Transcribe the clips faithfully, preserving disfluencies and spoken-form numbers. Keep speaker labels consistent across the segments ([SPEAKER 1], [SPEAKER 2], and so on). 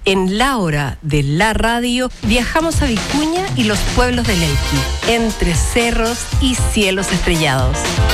[SPEAKER 1] En la hora de la radio viajamos a Vicuña y los pueblos del Elqui, entre cerros y cielos estrellados.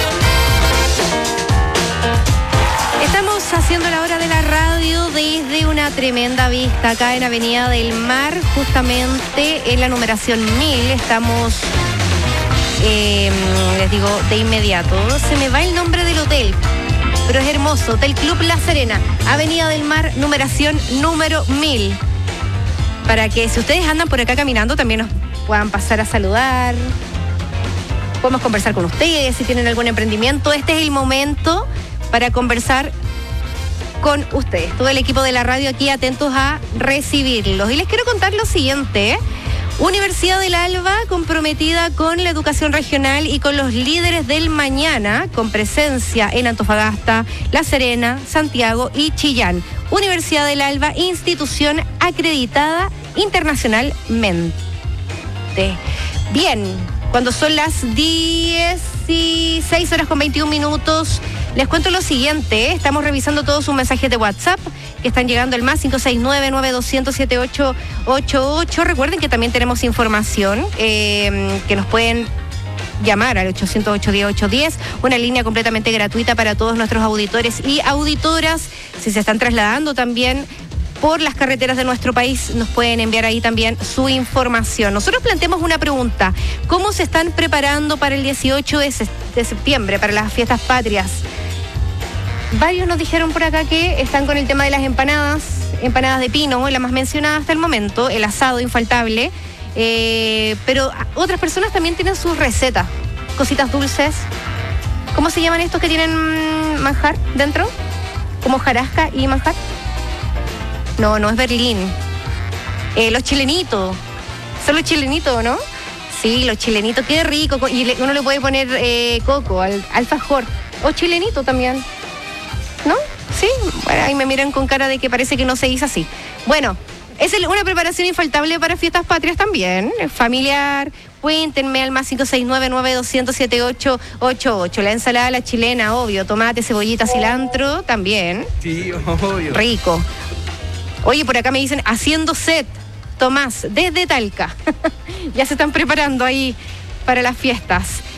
[SPEAKER 1] Estamos haciendo la hora de la radio desde una tremenda vista acá en Avenida del Mar, justamente en la numeración mil. Estamos, eh, les digo de inmediato, se me va el nombre del hotel, pero es hermoso. Hotel Club La Serena, Avenida del Mar, numeración número mil. Para que si ustedes andan por acá caminando, también nos puedan pasar a saludar. Podemos conversar con ustedes si tienen algún emprendimiento. Este es el momento para conversar con ustedes. Todo el equipo de la radio aquí atentos a recibirlos. Y les quiero contar lo siguiente. Universidad del Alba comprometida con la educación regional y con los líderes del mañana, con presencia en Antofagasta, La Serena, Santiago y Chillán. Universidad del Alba, institución acreditada internacionalmente. Bien, cuando son las dieciséis horas con veintiún minutos, les cuento lo siguiente. Estamos revisando todos sus mensajes de WhatsApp que están llegando al más cinco seis nueve, nueve dos cero cero, siete ocho ocho ocho. Recuerden que también tenemos información eh, que nos pueden llamar al ocho cero ocho, diez, ocho diez, una línea completamente gratuita para todos nuestros auditores y auditoras. Si se están trasladando también por las carreteras de nuestro país, nos pueden enviar ahí también su información. Nosotros planteamos una pregunta: ¿cómo se están preparando para el dieciocho de septiembre, para las fiestas patrias? Varios nos dijeron por acá que están con el tema de las empanadas, empanadas de pino, la más mencionada hasta el momento, el asado infaltable, eh, pero otras personas también tienen sus recetas, cositas dulces. ¿Cómo se llaman estos que tienen manjar dentro? ¿Como jarasca y manjar? No, no es Berlín. Eh, los chilenitos. ¿Son los chilenitos, no? Sí, los chilenitos, qué rico. Y uno le puede poner eh, coco, al, alfajor. O chilenito también. ¿No? Sí, bueno, ahí me miran con cara de que parece que no se dice así. Bueno, es el, una preparación infaltable para fiestas patrias también, familiar. Cuéntenme al más cinco seis nueve, nueve dos cero cero, siete ocho ocho ocho. La ensalada, la chilena, obvio, tomate, cebollita, cilantro, también.
[SPEAKER 2] Sí, obvio.
[SPEAKER 1] Rico. Oye, por acá me dicen, haciendo set, Tomás, desde Talca. Ya se están preparando ahí para las fiestas.